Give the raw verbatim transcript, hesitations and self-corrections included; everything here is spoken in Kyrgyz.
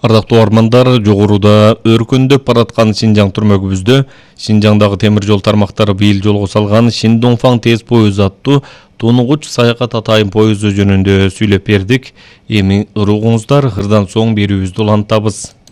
Ардактуу армандар, жогоруда өркүндөп бараткан Шинжаң түрмөгүбүздө Шинжаңдагы темир жол тармактары быйыл жолго салган Шиндоңфаң тез поезу аттуу тунугуч саякат атайын поезу жөнүндө сүйлөп бердик. Эми ыруугуңуздар, ырдан соң берүүбүздү улантабыз.